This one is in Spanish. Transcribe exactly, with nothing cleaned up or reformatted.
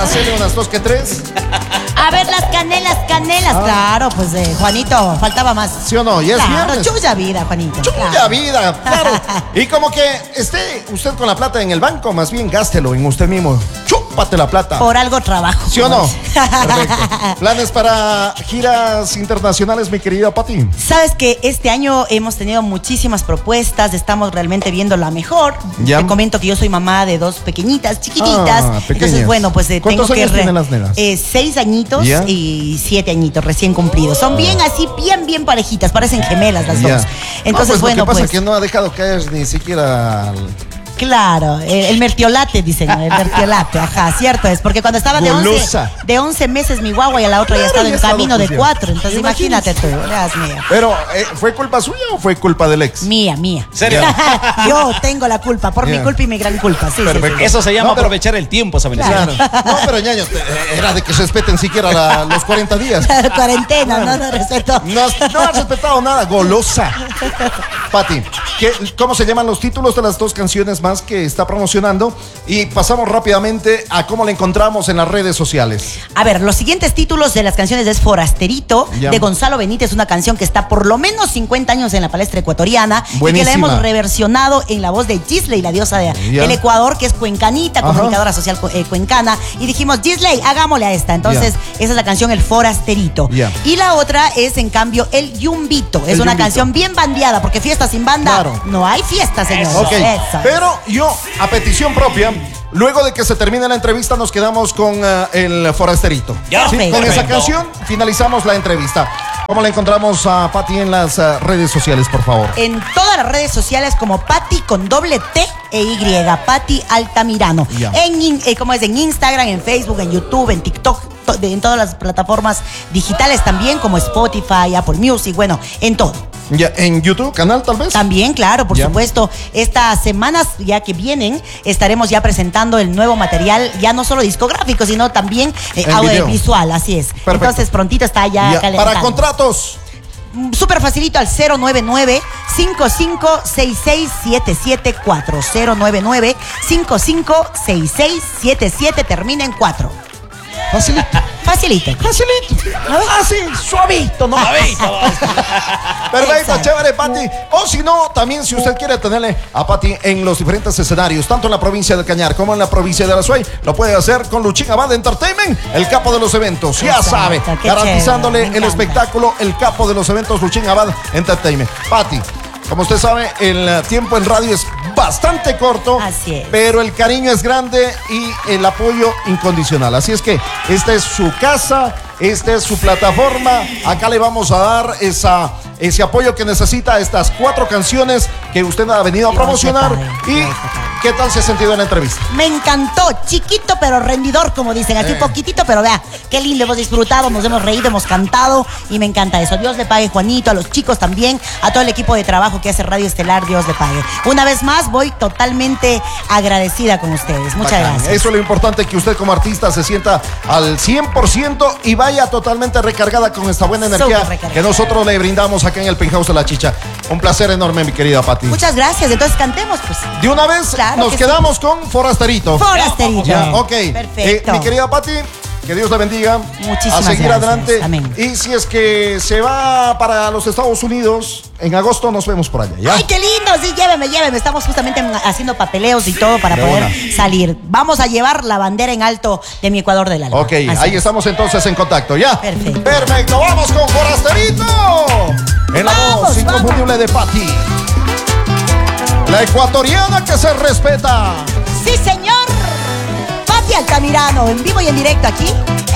hacerle unas dos que tres. A ver, las canelas, canelas. Ah. Claro, pues eh, Juanito, faltaba más. ¿Sí o no? ¿Y es claro, viernes? Chulla vida, Juanito. Chulla claro. vida, claro. Y como que esté usted con la plata en el banco, más bien gástelo en usted mismo. Chúpate la plata. Por algo trabajo. ¿Sí o no? Perfecto. ¿Planes para giras internacionales, mi querida Pati? Sabes que este año hemos tenido muchísimas propuestas, estamos realmente viendo la mejor. Ya. Te comento que yo soy mamá de dos pequeñitas, chiquititas. Ah, entonces, bueno, pues eh, ¿Cuántos tengo años que... Re tienen las nenas? Eh, seis añitos ¿Ya? y siete añitos recién cumplidos. Son ah. bien así, bien, bien parejitas, parecen gemelas las ¿Ya? dos. Entonces, no, pues, bueno, lo que pasa pues... es que no ha dejado caer ni siquiera... Claro, el, el mertiolate, dicen, el mertiolate, ajá, cierto es, porque cuando estaba de once, de once meses mi guagua y a la otra claro, ya estaba en camino de cuatro, entonces imagínate tú, Dios mío. Pero, eh, ¿fue culpa suya o fue culpa del ex? Mía, mía. ¿Serio? Yo tengo la culpa, por yeah. mi culpa y mi gran culpa, sí, sí, sí. Eso se llama no, pero, aprovechar el tiempo, ¿saben? Claro. No, pero ñaño, era de que respeten siquiera la, los cuarenta días. Cuarentena, no, no respeto. No, no has respetado nada, golosa. Pati, ¿cómo se llaman los títulos de las dos canciones más que está promocionando? Y pasamos rápidamente a cómo la encontramos en las redes sociales. A ver, los siguientes títulos de las canciones es Forasterito, ya. de Gonzalo Benítez, una canción que está por lo menos cincuenta años en la palestra ecuatoriana. Buenísima. Y que la hemos reversionado en la voz de Gisley, la diosa de, del Ecuador, que es cuencanita, Ajá. comunicadora social eh, cuencana. Y dijimos, Gisley, hagámosle a esta. Entonces, ya. esa es la canción El Forasterito. Ya. Y la otra es, en cambio, El Yumbito. Es el una yumbito. canción bien bandeada, porque fiesta sin banda claro. no hay fiesta, señor. Okay. Eso. Pero yo, a petición propia, luego de que se termine la entrevista, nos quedamos con uh, El Forasterito. Ya, ¿Sí? perfecto. Con esa canción finalizamos la entrevista. ¿Cómo la encontramos a Pati en las uh, redes sociales, por favor? En todas las redes sociales como Pati con doble T e Y, Pati Altamirano. En, eh, como es en Instagram, en Facebook, en YouTube, en TikTok, to, de, en todas las plataformas digitales también, como Spotify, Apple Music, bueno, en todo. Ya, ¿en YouTube, canal tal vez? También, claro, por ya. supuesto. Estas semanas ya que vienen, estaremos ya presentando el nuevo material, ya no solo discográfico, sino también eh, audiovisual, así es. Perfecto. Entonces, prontito está ya, ya. Para contratos. Súper facilito al cero nueve nueve, cinco cinco seis seis siete siete cuatro. cero nueve nueve, cinco cinco seis seis siete siete, termina en cuatro. Facilito. Facilito. Facilito. Así, suavito, ¿no? Suavito. Perfecto, Exacto. chévere, Pati. O si no, también si usted quiere tenerle a Pati en los diferentes escenarios, tanto en la provincia de Cañar como en la provincia de Azuay, lo puede hacer con Luchín Abad Entertainment, el capo de los eventos. Ya Exacto, sabe, garantizándole el espectáculo, el capo de los eventos, Luchín Abad Entertainment. Pati, como usted sabe, el tiempo en radio es bastante corto, Así es. pero el cariño es grande y el apoyo incondicional. Así es que esta es su casa, esta es su plataforma. Acá le vamos a dar esa, ese apoyo que necesita a estas cuatro canciones que usted ha venido a promocionar. Y ¿qué tal se ha sentido en la entrevista? Me encantó, chiquito pero rendidor, como dicen, aquí eh. poquitito, pero vea, qué lindo, hemos disfrutado, nos hemos reído, hemos cantado y me encanta eso. Dios le pague, Juanito, a los chicos también, a todo el equipo de trabajo que hace Radio Estelar, Dios le pague. Una vez más, voy totalmente agradecida con ustedes. Muchas Bacán. gracias. Eso es lo importante, que usted como artista se sienta al cien por ciento y vaya totalmente recargada con esta buena energía que nosotros le brindamos acá en el Penthouse de La Chicha. Un placer enorme, mi querida Pati. Muchas gracias, entonces cantemos pues. De una vez, claro nos quedamos sí. con Forasterito. Forasterito. Ya, ok. Perfecto. Eh, mi querida Pati, que Dios la bendiga. Muchísimas a seguir gracias. adelante. Amén. Y si es que se va para los Estados Unidos, en agosto nos vemos por allá, ¿ya? ¡Ay, qué lindo! Sí, lléveme, lléveme. Estamos justamente haciendo papeleos y todo para de poder una. salir. Vamos a llevar la bandera en alto de mi Ecuador del alma. Ok, Así ahí es. estamos entonces en contacto, ¿ya? Perfecto. Perfecto, vamos con Forasterito. En la vamos, voz inconfundible de Pati. La ecuatoriana que se respeta. ¡Sí, señor! Pati Altamirano, en vivo y en directo aquí